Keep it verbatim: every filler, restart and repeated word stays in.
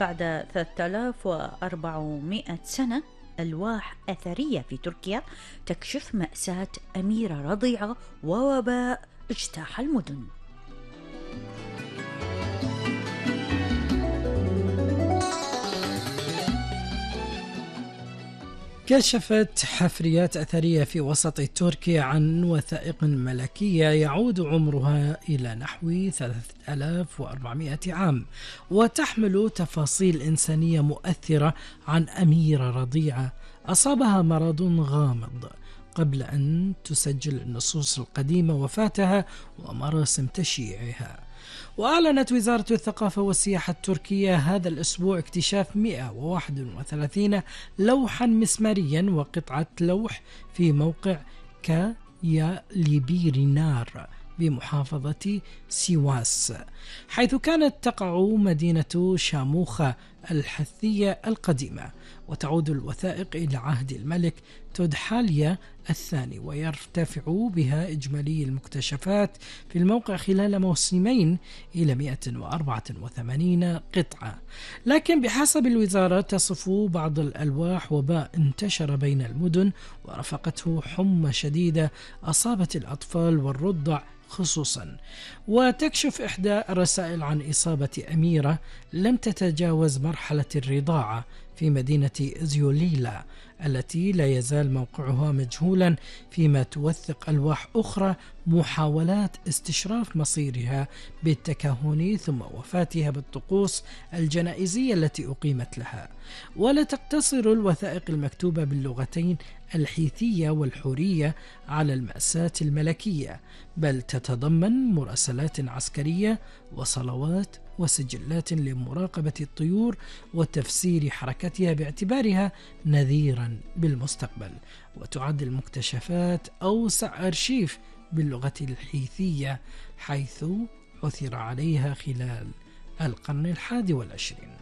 بعد ثلاثة آلاف وأربعمائة سنة ألواح أثرية في تركيا تكشف مأساة أميرة رضيعة ووباء اجتاح المدن. كشفت حفريات أثرية في وسط تركيا عن وثائق ملكية يعود عمرها إلى نحو ثلاثة آلاف وأربعمائة عام، وتحمل تفاصيل إنسانية مؤثرة عن أميرة رضيعة أصابها مرض غامض قبل أن تسجل النصوص القديمة وفاتها ومراسم تشييعها. وأعلنت وزارة الثقافة والسياحة التركية هذا الأسبوع اكتشاف مئة وواحد وثلاثين لوحا مسماريا وقطعة لوح في موقع كاياليبيرينار بمحافظة سيواس، حيث كانت تقع مدينة شاموخة الحثية القديمة. وتعود الوثائق إلى عهد الملك تودحاليا الثاني، ويرتفع بها إجمالي المكتشفات في الموقع خلال موسمين إلى مئة وأربعة وثمانين قطعة. لكن بحسب الوزارة تصف بعض الألواح وباء انتشر بين المدن ورافقته حمى شديدة أصابت الأطفال والرضع خصوصا. وتكشف إحدى الرسائل عن إصابة أميرة لم تتجاوز مرحلة الرضاعة في مدينة زيوليلا التي لا يزال موقعها مجهولا، فيما توثق ألواح أخرى محاولات استشراف مصيرها بالتكهن ثم وفاتها بالطقوس الجنائزية التي أقيمت لها. ولا تقتصر الوثائق المكتوبة باللغتين الحيثية والحورية على المأساة الملكية، بل تتضمن مراسلات عسكرية وصلوات وسجلات لمراقبة الطيور وتفسير حركتها باعتبارها نذيرا بالمستقبل. وتعد المكتشفات أوسع أرشيف باللغة الحيثية، حيث عثر عليها خلال القرن الحادي والعشرين.